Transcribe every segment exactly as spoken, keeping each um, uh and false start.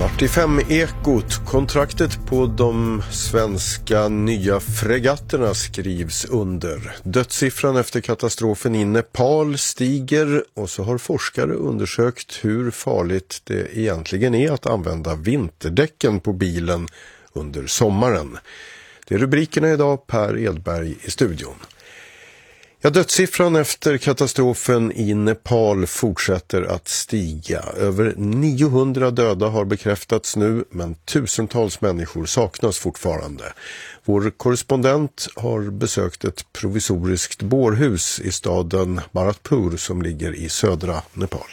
Kvart i fem ekot. Kontraktet på de svenska nya fregatterna skrivs under. Dödssiffran efter katastrofen i Nepal stiger och så har forskare undersökt hur farligt det egentligen är att använda vinterdäcken på bilen under sommaren. Det är rubrikerna idag. Per Edberg i studion. Ja, dödssiffran efter katastrofen i Nepal fortsätter att stiga. Över niohundra döda har bekräftats nu, men tusentals människor saknas fortfarande. Vår korrespondent har besökt ett provisoriskt bårhus i staden Bharatpur som ligger i södra Nepal.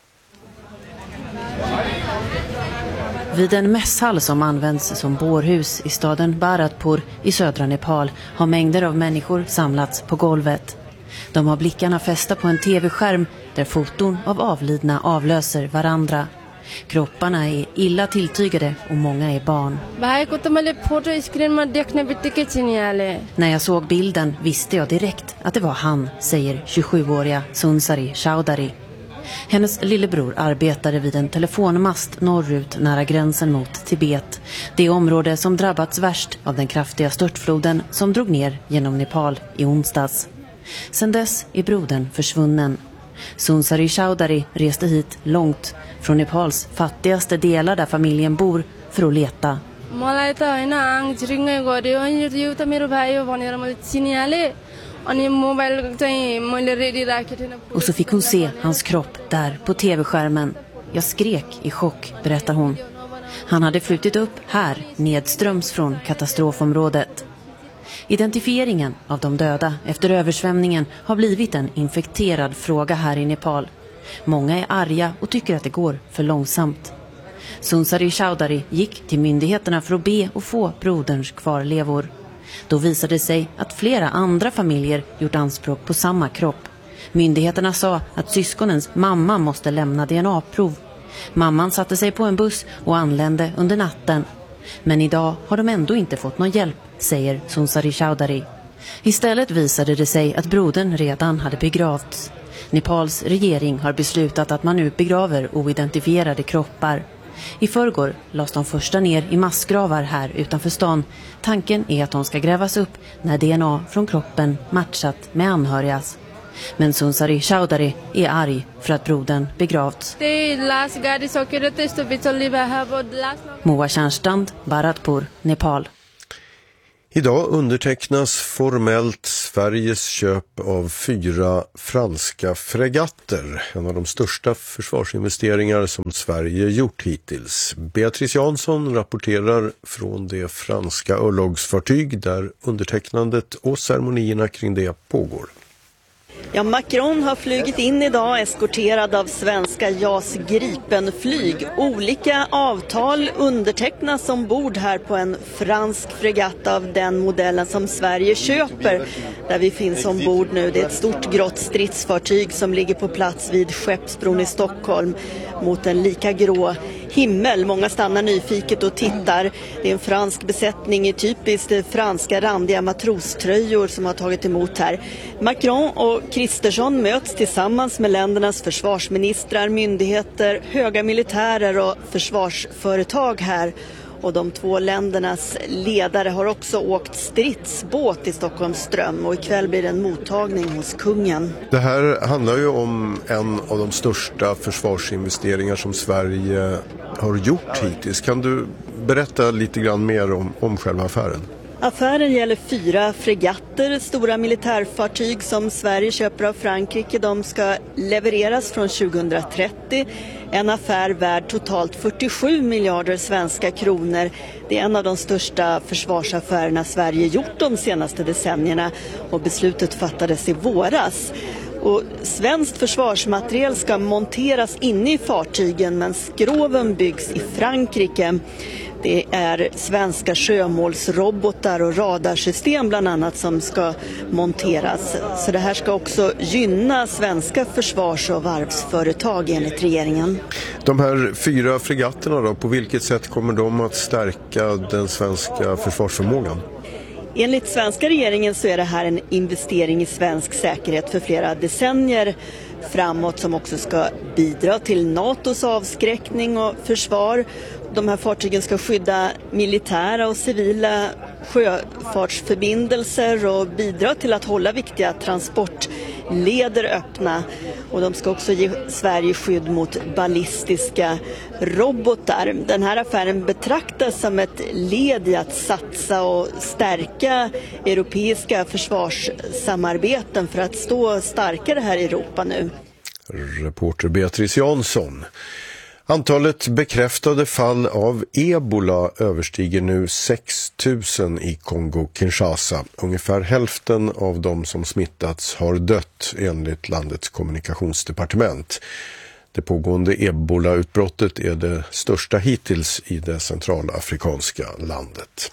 Vid en mässhall som används som bårhus i staden Bharatpur i södra Nepal har mängder av människor samlats på golvet. De har blickarna fästa på en tv-skärm där foton av avlidna avlöser varandra. Kropparna är illa tilltygade och många är barn. När jag såg bilden visste jag direkt att det var han, säger tjugosjuåriga Sunsari Chowdhury. Hennes lillebror arbetade vid en telefonmast norrut nära gränsen mot Tibet. Det område som drabbats värst av den kraftiga störtfloden som drog ner genom Nepal i onsdags. Sedan dess är brodern försvunnen. Sunsari Chowdhury reste hit långt från Nepals fattigaste delar där familjen bor för att leta. Och så fick hon se hans kropp där på tv-skärmen. Jag skrek i chock, berättar hon. Han hade flutit upp här nedströms från katastrofområdet. Identifieringen av de döda efter översvämningen har blivit en infekterad fråga här i Nepal. Många är arga och tycker att det går för långsamt. Sunsari Chowdhury gick till myndigheterna för att be och få broderns kvarlevor. Då visade det sig att flera andra familjer gjort anspråk på samma kropp. Myndigheterna sa att syskonens mamma måste lämna D N A-prov. Mamman satte sig på en buss och anlände under natten. Men idag har de ändå inte fått någon hjälp, säger Sunsari Chowdhury. Istället visade det sig att brodern redan hade begravts. Nepals regering har beslutat att man nu begraver oidentifierade kroppar. I förrgår lades de första ner i massgravar här utanför stan. Tanken är att de ska grävas upp när D N A från kroppen matchat med anhörigas. Men Sunsari Chowdhury är arg för att brodern begravts. Moa Tjärnstrand, Bharatpur, Nepal. Idag undertecknas formellt Sveriges köp av fyra franska fregatter. En av de största försvarsinvesteringar som Sverige gjort hittills. Beatrice Jansson rapporterar från det franska örlogsfartyg där undertecknandet och ceremonierna kring det pågår. Ja, Macron har flugit in idag eskorterad av svenska JAS Gripen-flyg. Olika avtal undertecknas ombord här på en fransk fregatt av den modellen som Sverige köper. Där vi finns ombord nu. Det är ett stort grått stridsfartyg som ligger på plats vid Skeppsbron i Stockholm mot en lika grå himmel. Många stannar nyfiket och tittar. Det är en fransk besättning i typiskt franska randiga matroströjor som har tagit emot här. Macron och Kristersson möts tillsammans med ländernas försvarsministrar, myndigheter, höga militärer och försvarsföretag här. Och de två ländernas ledare har också åkt stridsbåt i Stockholms ström och ikväll blir det en mottagning hos kungen. Det här handlar ju om en av de största försvarsinvesteringar som Sverige har gjort hittills. Kan du berätta lite grann mer om, om själva affären? Affären gäller fyra fregatter, stora militärfartyg som Sverige köper av Frankrike. De ska levereras från tjugohundratrettio. En affär värd totalt fyrtiosju miljarder svenska kronor. Det är en av de största försvarsaffärerna Sverige gjort de senaste decennierna och beslutet fattades i våras. Och svenskt försvarsmateriel ska monteras inne i fartygen men skroven byggs i Frankrike. Det är svenska sjömålsrobotar och radarsystem bland annat som ska monteras. Så det här ska också gynna svenska försvars- och varvsföretag enligt regeringen. De här fyra fregatterna då, på vilket sätt kommer de att stärka den svenska försvarsförmågan? Enligt svenska regeringen så är det här en investering i svensk säkerhet för flera decennier framåt som också ska bidra till NATOs avskräckning och försvar. De här fartygen ska skydda militära och civila sjöfartsförbindelser och bidra till att hålla viktiga transportleder öppna. Och de ska också ge Sverige skydd mot ballistiska robotar. Den här affären betraktas som ett led i att satsa och stärka europeiska försvarssamarbeten för att stå starkare här i Europa nu. Reporter Beatrice Jansson. Antalet bekräftade fall av ebola överstiger nu sex tusen i Kongo-Kinshasa. Ungefär hälften av de som smittats har dött enligt landets kommunikationsdepartement. Det pågående ebola-utbrottet är det största hittills i det centralafrikanska landet.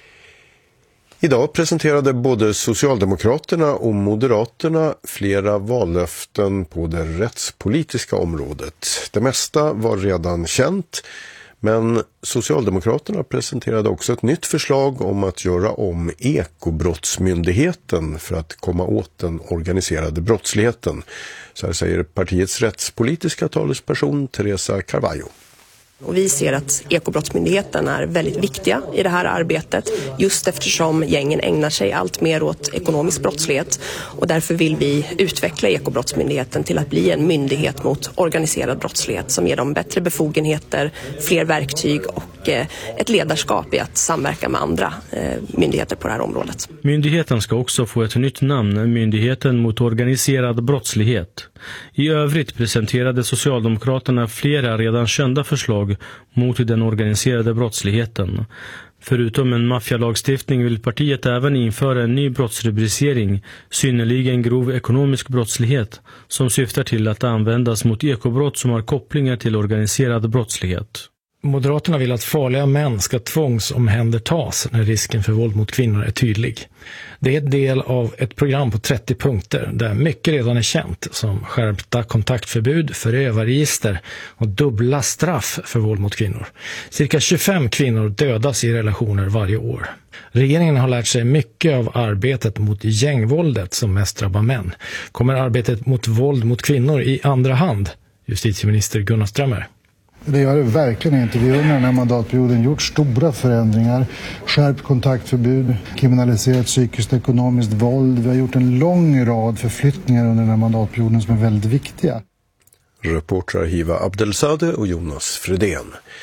Idag presenterade både Socialdemokraterna och Moderaterna flera vallöften på det rättspolitiska området. Det mesta var redan känt, men Socialdemokraterna presenterade också ett nytt förslag om att göra om ekobrottsmyndigheten för att komma åt den organiserade brottsligheten. Så här säger partiets rättspolitiska talesperson Teresa Carvalho. Och vi ser att ekobrottsmyndigheten är väldigt viktiga i det här arbetet just eftersom gängen ägnar sig allt mer åt ekonomisk brottslighet och därför vill vi utveckla ekobrottsmyndigheten till att bli en myndighet mot organiserad brottslighet som ger dem bättre befogenheter, fler verktyg och ett ledarskap i att samverka med andra myndigheter på det här området. Myndigheten ska också få ett nytt namn, Myndigheten mot organiserad brottslighet. I övrigt presenterade Socialdemokraterna flera redan kända förslag mot den organiserade brottsligheten. Förutom en maffialagstiftning vill partiet även införa en ny brottsrubricering, synnerligen grov ekonomisk brottslighet, som syftar till att användas mot ekobrott som har kopplingar till organiserad brottslighet. Moderaterna vill att farliga män ska tvångsomhändertas när risken för våld mot kvinnor är tydlig. Det är ett del av ett program på trettio punkter där mycket redan är känt som skärpta kontaktförbud, förövarregister och dubbla straff för våld mot kvinnor. Cirka tjugofem kvinnor dödas i relationer varje år. Regeringen har lärt sig mycket av arbetet mot gängvåldet som mest drabbar män. Kommer arbetet mot våld mot kvinnor i andra hand? Justitieminister Gunnar Strömmer. Det gör det verkligen inte. Vi har under den här mandatperioden gjort stora förändringar. Skärpt kontaktförbud, kriminaliserat psykiskt och ekonomiskt våld. Vi har gjort en lång rad förflyttningar under den här mandatperioden som är väldigt viktiga. Reportrar Hiva Abdelsade och Jonas Fredén.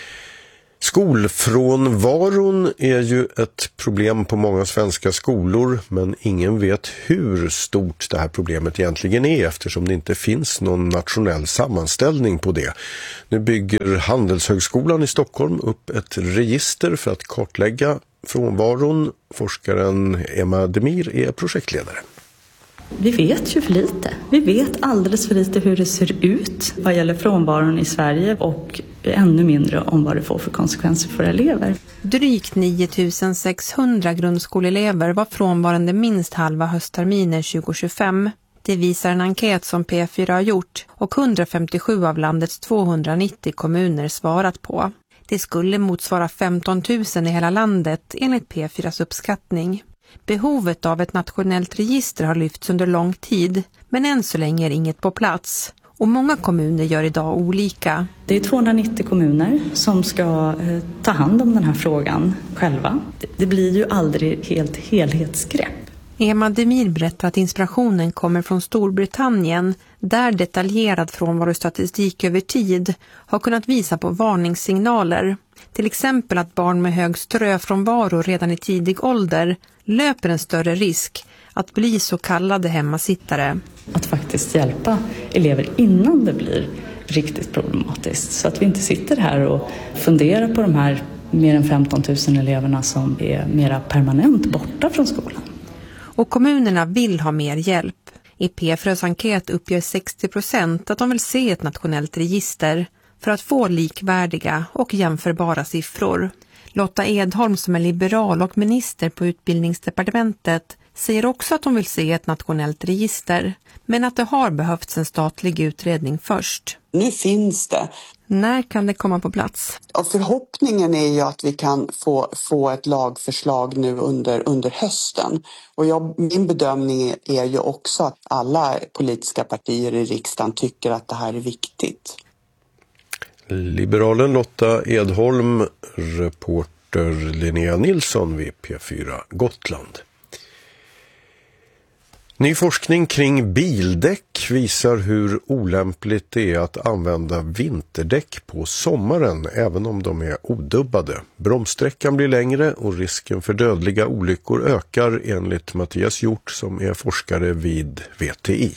Skolfrånvaron är ju ett problem på många svenska skolor, men ingen vet hur stort det här problemet egentligen är eftersom det inte finns någon nationell sammanställning på det. Nu bygger Handelshögskolan i Stockholm upp ett register för att kartlägga frånvaron. Forskaren Emma Demir är projektledare. Vi vet ju för lite. Vi vet alldeles för lite hur det ser ut vad gäller frånvaron i Sverige och ännu mindre om vad det får för konsekvenser för elever. Drygt nio tusen sexhundra grundskoleelever var frånvarande minst halva höstterminen tjugo tjugofem. Det visar en enkät som P fyra har gjort och hundrafemtiosju av landets tvåhundranittio kommuner svarat på. Det skulle motsvara femton tusen i hela landet enligt P fyras uppskattning. Behovet av ett nationellt register har lyfts under lång tid, men än så länge är inget på plats. Och många kommuner gör idag olika. Det är tvåhundranittio kommuner som ska eh, ta hand om den här frågan själva. Det, det blir ju aldrig helt helhetsgrepp. Emma Demir berättar att inspirationen kommer från Storbritannien, där detaljerad frånvarostatistik över tid har kunnat visa på varningssignaler. Till exempel att barn med hög ströfrånvaro redan i tidig ålder löper en större risk att bli så kallade hemmasittare. Att faktiskt hjälpa elever innan det blir riktigt problematiskt. Så att vi inte sitter här och funderar på de här mer än femton tusen eleverna som är mera permanent borta från skolan. Och kommunerna vill ha mer hjälp. I P fyras enkät uppger sextio procent att de vill se ett nationellt register för att få likvärdiga och jämförbara siffror. Lotta Edholm som är liberal och minister på utbildningsdepartementet säger också att hon vill se ett nationellt register, men att det har behövts en statlig utredning först. Nu finns det. När kan det komma på plats? Och förhoppningen är ju att vi kan få, få ett lagförslag nu under, under hösten. Och jag, min bedömning är ju också att alla politiska partier i riksdagen tycker att det här är viktigt. Liberalen Lotta Edholm, reporter Linnea Nilsson vid P fyra Gotland. Ny forskning kring bildäck visar hur olämpligt det är att använda vinterdäck på sommaren även om de är odubbade. Bromssträckan blir längre och risken för dödliga olyckor ökar enligt Mattias Hjort som är forskare vid V T I.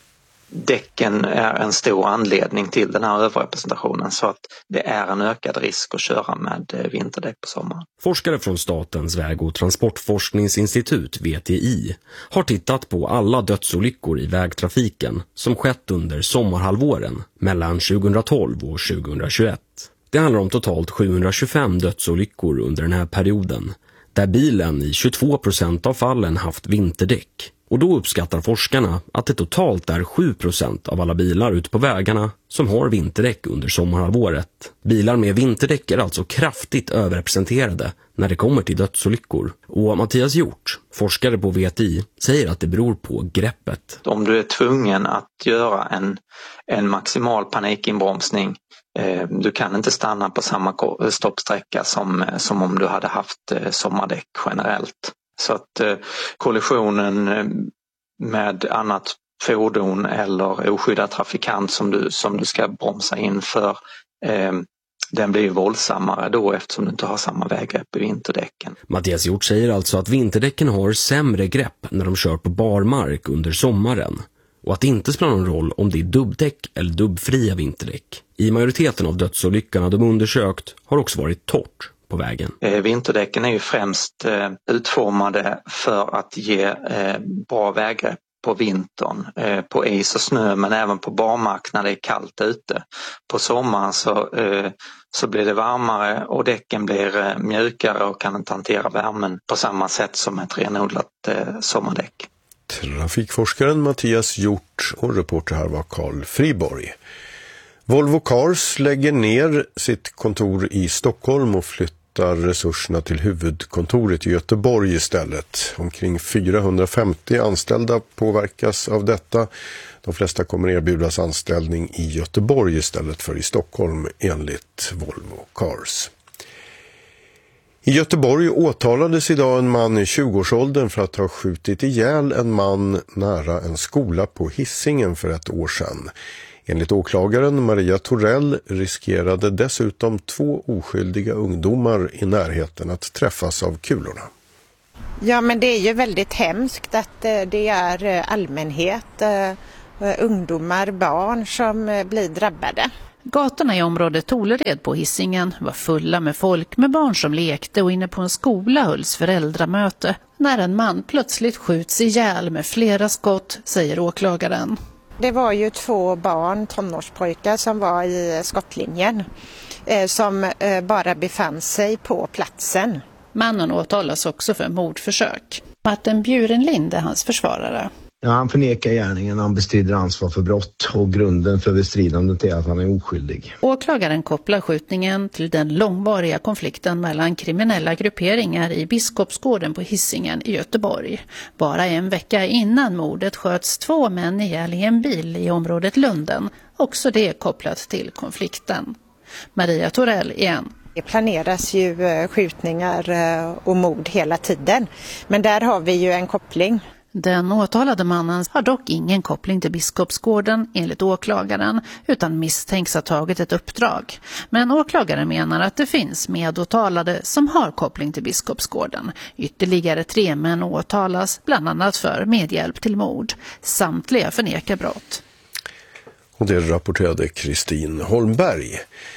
Däcken är en stor anledning till den här överrepresentationen så att det är en ökad risk att köra med vinterdäck på sommaren. Forskare från Statens väg- och transportforskningsinstitut V T I har tittat på alla dödsolyckor i vägtrafiken som skett under sommarhalvåren mellan tjugohundratolv och tjugohundratjugoett. Det handlar om totalt sjuhundratjugofem dödsolyckor under den här perioden där bilen i tjugotvå procent av fallen haft vinterdäck. Och då uppskattar forskarna att det totalt är sju procent av alla bilar ute på vägarna som har vinterdäck under sommarhalvåret. Bilar med vinterdäck är alltså kraftigt överrepresenterade när det kommer till dödsolyckor. Och Mattias Hjort, forskare på V T I, säger att det beror på greppet. Om du är tvungen att göra en, en maximal panikinbromsning, eh, du kan inte stanna på samma stoppsträcka som, som om du hade haft eh, sommardäck generellt. Så att eh, kollisionen med annat fordon eller oskyddad trafikant som du, som du ska bromsa in för, eh, den blir ju våldsammare då eftersom du inte har samma väggrepp i vinterdäcken. Mattias Hjort säger alltså att vinterdäcken har sämre grepp när de kör på barmark under sommaren och att det inte spelar någon roll om det är dubbdäck eller dubbfria vinterdäck. I majoriteten av dödsolyckorna de undersökt har också varit torrt på vägen. Eh, vinterdäcken är ju främst eh, utformade för att ge eh, bra väggrepp på vintern, eh, på is och snö men även på barmark när det är kallt ute. På sommaren så, eh, så blir det varmare och däcken blir eh, mjukare och kan inte hantera värmen på samma sätt som ett renodlat eh, sommardäck. Trafikforskaren Mattias Hjort och reporter här var Carl Friborg. Volvo Cars lägger ner sitt kontor i Stockholm och flyttar resurserna till huvudkontoret i Göteborg istället. Omkring fyrahundrafemtio anställda påverkas av detta. De flesta kommer erbjudas anställning i Göteborg istället för i Stockholm enligt Volvo Cars. I Göteborg åtalades idag en man i tjugoårsåldern för att ha skjutit ihjäl en man nära en skola på Hisingen för ett år sedan. Enligt åklagaren Maria Torell riskerade dessutom två oskyldiga ungdomar i närheten att träffas av kulorna. Ja, men det är ju väldigt hemskt att det är allmänhet, ungdomar, barn som blir drabbade. Gatorna i området Tolered på Hisingen var fulla med folk med barn som lekte och inne på en skola hölls föräldramöte när en man plötsligt skjuts ihjäl med flera skott, säger åklagaren. Det var ju två barn, tonårspojkar som var i skottlinjen eh, som eh, bara befann sig på platsen. Mannen åtalas också för mordförsök. Martin Bjurenlind är hans försvarare. Ja, han förnekar gärningen, han bestrider ansvar för brott och grunden för bestridandet är att han är oskyldig. Åklagaren kopplar skjutningen till den långvariga konflikten mellan kriminella grupperingar i Biskopsgården på Hisingen i Göteborg. Bara en vecka innan mordet sköts två män ihjäl i en bil i området Lunden, också det kopplat till konflikten. Maria Torell igen. Det planeras ju skjutningar och mord hela tiden, men där har vi ju en koppling. Den åtalade mannen har dock ingen koppling till Biskopsgården enligt åklagaren utan misstänks ha tagit ett uppdrag. Men åklagaren menar att det finns medåtalade som har koppling till Biskopsgården. Ytterligare tre män åtalas bland annat för medhjälp till mord. Samtliga förnekar brott. Och det rapporterade Kristin Holmberg.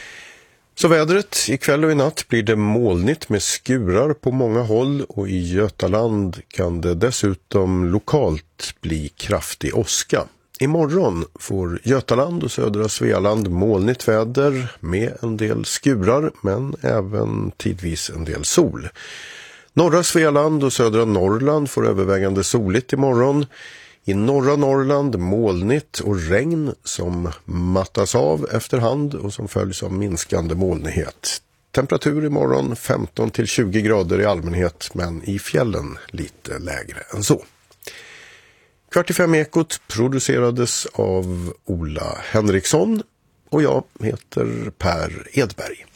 Så vädret, ikväll och i natt blir det molnigt med skurar på många håll och i Götaland kan det dessutom lokalt bli kraftig åska. Imorgon får Götaland och södra Svealand molnigt väder med en del skurar men även tidvis en del sol. Norra Svealand och södra Norrland får övervägande soligt imorgon. I norra Norrland molnigt och regn som mattas av efterhand och som följs av minskande molnighet. Temperatur imorgon femton till tjugo grader i allmänhet, men i fjällen lite lägre än så. Kvart i fem Ekot producerades av Ola Henriksson och jag heter Per Edberg.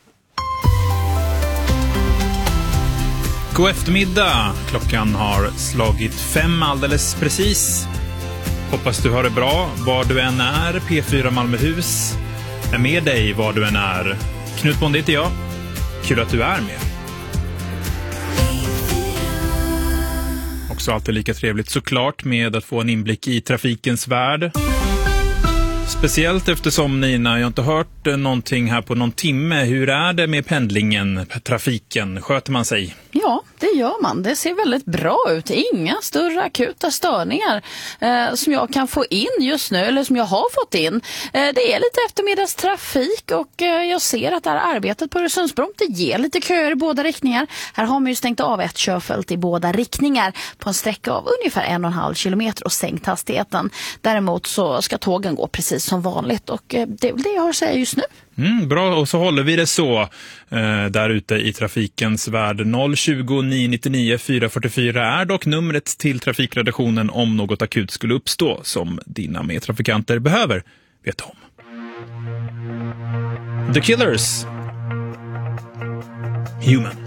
God eftermiddag. Klockan har slagit fem alldeles precis. Hoppas du har det bra var du än är. P fyra Malmöhus är med dig var du än är. Knut Bonde heter jag. Kul att du är med. Också alltid lika trevligt såklart med att få en inblick i trafikens värld. Speciellt eftersom Nina, jag har inte hört någonting här på någon timme. Hur är det med pendlingen, trafiken? Sköter man sig? Ja, det gör man. Det ser väldigt bra ut. Inga större akuta störningar eh, som jag kan få in just nu, eller som jag har fått in. Eh, det är lite eftermiddagstrafik och eh, jag ser att det här arbetet på Öresundsbron, det ger lite köer i båda riktningar. Här har man ju stängt av ett körfält i båda riktningar på en sträcka av ungefär en och en halv kilometer och sänkt hastigheten. Däremot så ska tågen gå precis som vanligt och eh, det är väl det jag har att säga just nu. Mm, bra, och så håller vi det så eh, där ute i trafikens värld. Noll tjugo nio nittionio fyra fyrtiofyra är dock numret till trafikredaktionen om något akut skulle uppstå som dina medtrafikanter behöver veta om. The Killers, Human.